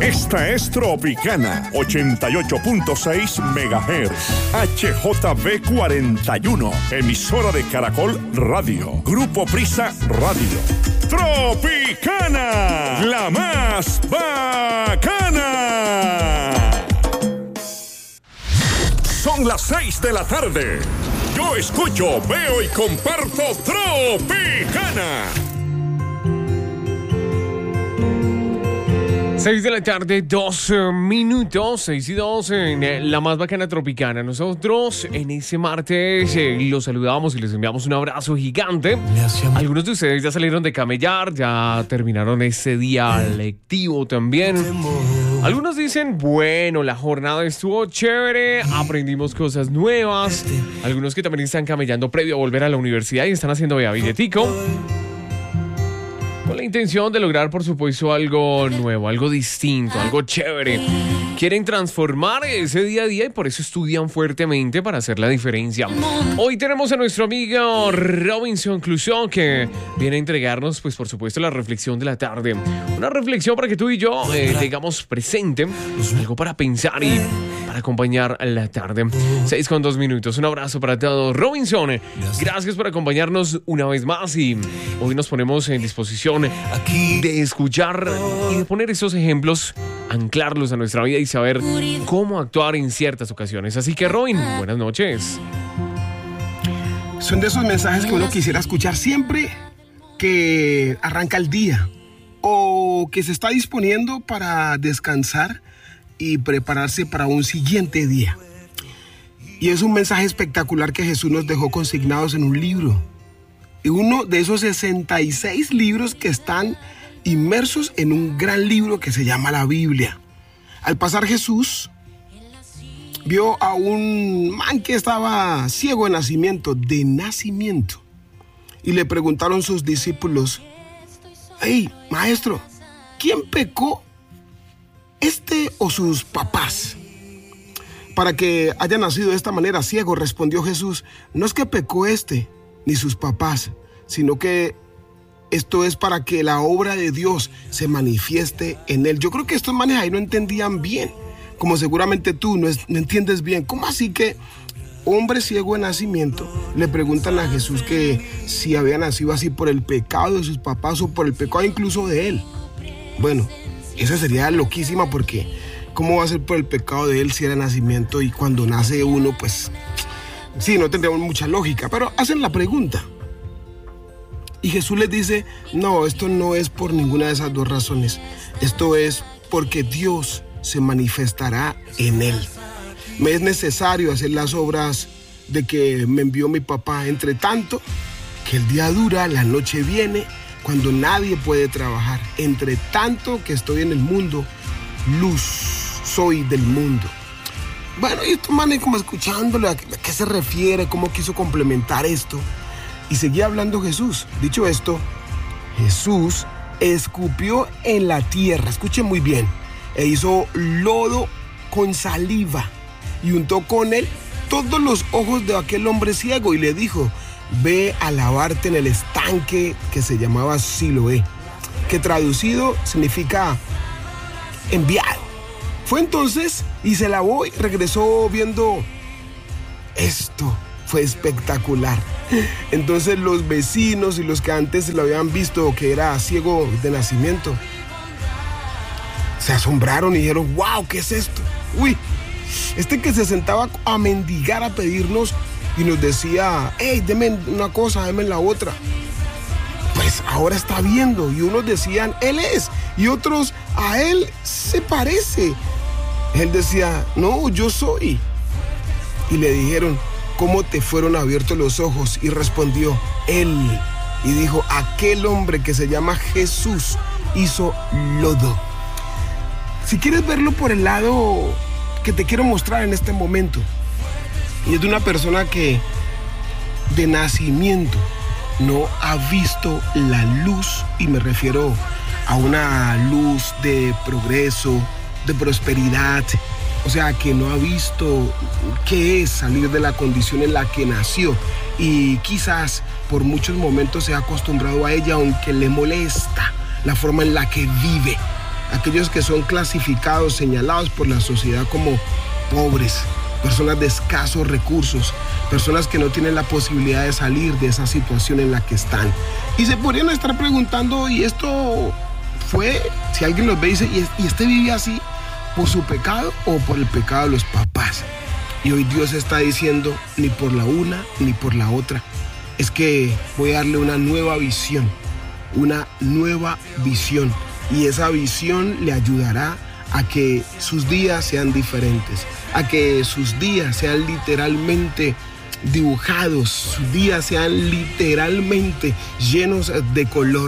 Esta es Tropicana 88.6 MHz, HJB 41, emisora de Caracol Radio, Grupo Prisa Radio. Tropicana, la más bacana. Son las 6 de la tarde. Yo escucho, veo y comparto Tropicana. 6 de la tarde, 2 minutos, 6 y 2 en la más bacana Tropicana. Nosotros en ese martes los saludamos y les enviamos un abrazo gigante. Algunos de ustedes ya salieron de camellar, ya terminaron ese día lectivo también. Algunos dicen, bueno, la jornada estuvo chévere, aprendimos cosas nuevas. Algunos que también están camellando previo a volver a la universidad y están haciendo billetico, con la intención de lograr, por supuesto, algo nuevo, algo distinto, algo chévere. Quieren transformar ese día a día y por eso estudian fuertemente para hacer la diferencia. Hoy tenemos a nuestro amigo Robinson Crusoe, que viene a entregarnos, pues por supuesto, la reflexión de la tarde. Una reflexión para que tú y yo tengamos presente algo para pensar y para acompañar la tarde. 6:02 minutos. Un abrazo para todos. Robinson, gracias por acompañarnos una vez más y hoy nos ponemos en disposición de escuchar y de poner esos ejemplos, anclarlos a nuestra vida y saber cómo actuar en ciertas ocasiones. Así que, Robin, buenas noches. Son de esos mensajes que uno quisiera escuchar siempre que arranca el día o que se está disponiendo para descansar y prepararse para un siguiente día. Y es un mensaje espectacular que Jesús nos dejó consignados en un libro. Y uno de esos 66 libros que están inmersos en un gran libro que se llama la Biblia. Al pasar Jesús vio a un man que estaba ciego de nacimiento, y le preguntaron sus discípulos: hey, maestro, ¿quién pecó, este o sus papás, para que haya nacido de esta manera ciego? Respondió Jesús: no es que pecó este ni sus papás, sino que esto es para que la obra de Dios se manifieste en él. Yo creo que estos manes ahí no entendían bien, como seguramente tú no entiendes bien. ¿Cómo así que hombre ciego de nacimiento le preguntan a Jesús que si había nacido así por el pecado de sus papás o por el pecado incluso de él? Bueno, eso sería loquísima, porque ¿cómo va a ser por el pecado de él si era nacimiento y cuando nace uno, pues sí, no tendría mucha lógica? Pero hacen la pregunta. Y Jesús les dice: no, esto no es por ninguna de esas dos razones. Esto es porque Dios se manifestará en él. Me es necesario hacer las obras de que me envió mi papá. Entre tanto, que el día dura, la noche viene, cuando nadie puede trabajar. Entre tanto que estoy en el mundo, luz soy del mundo. Bueno, y estos manes como escuchándole a qué se refiere, cómo quiso complementar esto. Y seguía hablando Jesús. Dicho esto, Jesús escupió en la tierra, escuchen muy bien, e hizo lodo con saliva y untó con él todos los ojos de aquel hombre ciego y le dijo: ve a lavarte en el estanque que se llamaba Siloé, que traducido significa enviado. Fue entonces y se lavó y regresó viendo. Esto fue espectacular. Entonces los vecinos y los que antes lo habían visto que era ciego de nacimiento se asombraron y dijeron: wow, ¿qué es esto? Uy, este que se sentaba a mendigar, a pedirnos y nos decía: hey, deme una cosa, deme la otra, pues ahora está viendo. Y unos decían: él es, y otros: a él se parece. Él decía: no, yo soy. Y le dijeron: ¿cómo te fueron abiertos los ojos? Y respondió él y dijo: aquel hombre que se llama Jesús hizo lodo. Si quieres verlo por el lado que te quiero mostrar en este momento, y es de una persona que de nacimiento no ha visto la luz, y me refiero a una luz de progreso, de prosperidad, o sea, que no ha visto qué es salir de la condición en la que nació, y quizás por muchos momentos se ha acostumbrado a ella, aunque le molesta la forma en la que vive. aquellos que son clasificados, señalados por la sociedad como pobres, personas de escasos recursos, personas que no tienen la posibilidad de salir de esa situación en la que están. Y se podrían estar preguntando, ¿y esto fue? Si alguien los ve y dice, ¿y este vive así por su pecado o por el pecado de los papás? Y hoy Dios está diciendo, ni por la una ni por la otra. Es que voy a darle una nueva visión. Y esa visión le ayudará a que sus días sean diferentes, a que sus días sean literalmente dibujados, sus días sean literalmente llenos de color.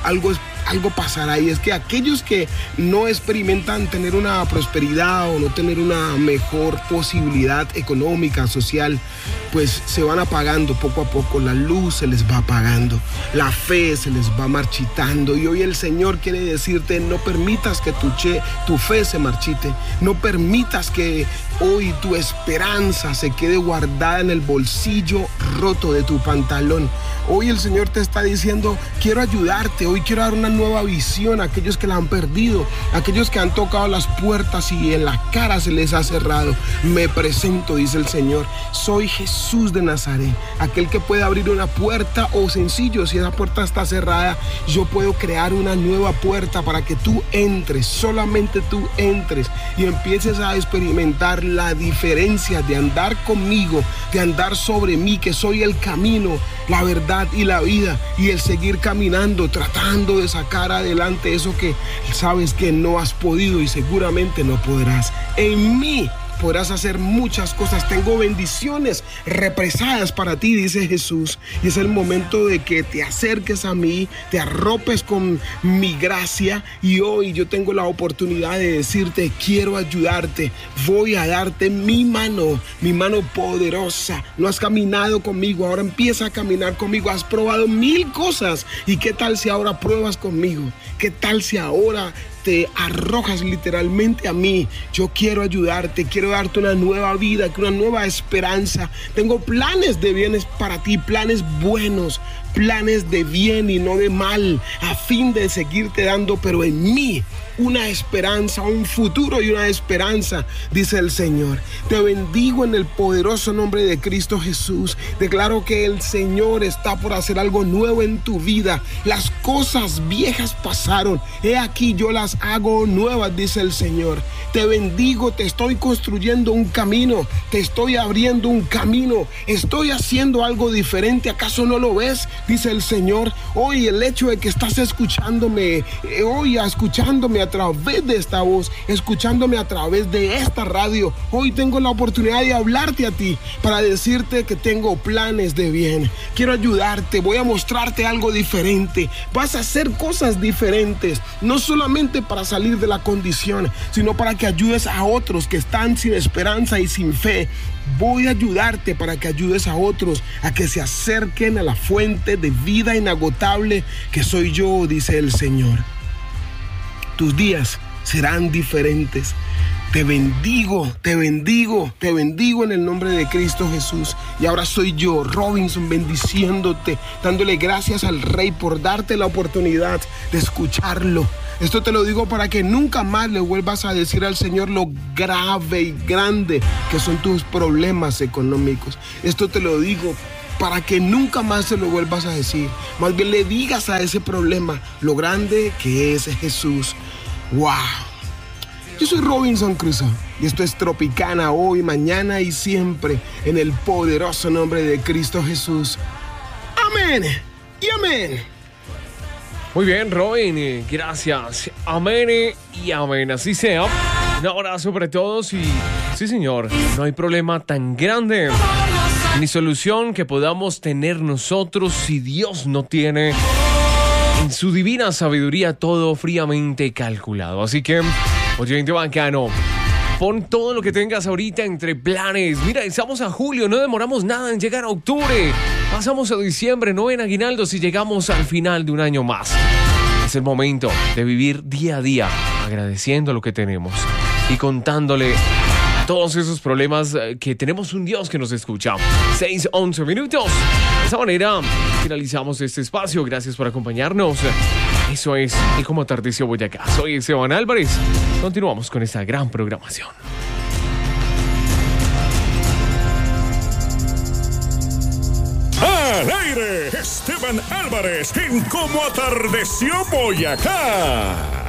Algo pasará, y es que aquellos que no experimentan tener una prosperidad o no tener una mejor posibilidad económica, social, pues se van apagando poco a poco, la luz se les va apagando, la fe se les va marchitando. Y hoy el Señor quiere decirte, no permitas que tu fe se marchite, no permitas que hoy tu esperanza se quede guardada en el bolsillo roto de tu pantalón. Hoy el Señor te está diciendo, quiero ayudarte, hoy quiero dar una nueva visión a aquellos que la han perdido, aquellos que han tocado las puertas y en la cara se les ha cerrado. Me presento, dice el Señor, soy Jesús de Nazaret, aquel que puede abrir una puerta, o sencillo, si esa puerta está cerrada, yo puedo crear una nueva puerta para que tú entres, solamente tú entres y empieces a experimentar la diferencia de andar conmigo, de andar sobre mí, que soy el camino, la verdad y la vida, y el seguir caminando, tratando de sacar adelante eso que sabes que no has podido y seguramente no podrás. En mí podrás hacer muchas cosas. Tengo bendiciones represadas para ti, dice Jesús. Y es el momento de que te acerques a mí, te arropes con mi gracia. Y hoy yo tengo la oportunidad de decirte, quiero ayudarte. Voy a darte mi mano poderosa. No has caminado conmigo, ahora empieza a caminar conmigo. Has probado 1000 cosas. ¿Y qué tal si ahora pruebas conmigo? ¿Qué tal si ahora te arrojas literalmente a mí? Yo quiero ayudarte, quiero darte una nueva vida, una nueva esperanza. Tengo planes de bienes para ti, planes buenos, planes de bien y no de mal, a fin de seguirte dando, pero en mí, una esperanza, un futuro y una esperanza, dice el Señor. Te bendigo en el poderoso nombre de Cristo Jesús. Declaro que el Señor está por hacer algo nuevo en tu vida. Las cosas viejas pasaron, he aquí yo las hago nuevas, dice el Señor. Te bendigo, te estoy construyendo un camino, te estoy abriendo un camino, estoy haciendo algo diferente. ¿Acaso no lo ves? Dice el Señor. Hoy el hecho de que estás escuchándome, escuchándome a través de esta voz, escuchándome a través de esta radio, hoy tengo la oportunidad de hablarte a ti para decirte que tengo planes de bien. Quiero ayudarte, voy a mostrarte algo diferente. Vas a hacer cosas diferentes, no solamente para salir de la condición, sino para que ayudes a otros que están sin esperanza y sin fe. Voy a ayudarte para que ayudes a otros a que se acerquen a la fuente de vida inagotable que soy yo, dice el Señor. Tus días serán diferentes. Te bendigo, te bendigo, te bendigo en el nombre de Cristo Jesús. Y ahora soy yo, Robinson, bendiciéndote, dándole gracias al Rey por darte la oportunidad de escucharlo. Esto te lo digo para que nunca más le vuelvas a decir al Señor lo grave y grande que son tus problemas económicos. Esto te lo digo para que nunca más se lo vuelvas a decir. Más bien le digas a ese problema lo grande que es Jesús. ¡Wow! Yo soy Robinson Crusoe y esto es Tropicana, hoy, mañana y siempre, en el poderoso nombre de Cristo Jesús. Amén y amén. Muy bien, Robin, gracias. Amén y amén, así sea. Un abrazo para todos y sí, señor, no hay problema tan grande ni solución que podamos tener nosotros si Dios no tiene en su divina sabiduría todo fríamente calculado. Así que, oyente bacano, pon todo lo que tengas ahorita entre planes. Mira, estamos a julio, no demoramos nada en llegar a octubre. Pasamos a diciembre, no en aguinaldos y llegamos al final de un año más. Es el momento de vivir día a día, agradeciendo lo que tenemos y contándole todos esos problemas que tenemos un Dios que nos escucha. 6:11 minutos. De esa manera finalizamos este espacio. Gracias por acompañarnos. Eso es, y como atardeció Boyacá. Soy Esteban Álvarez. Continuamos con esta gran programación. Al aire, Esteban Álvarez en Como atardeció Boyacá.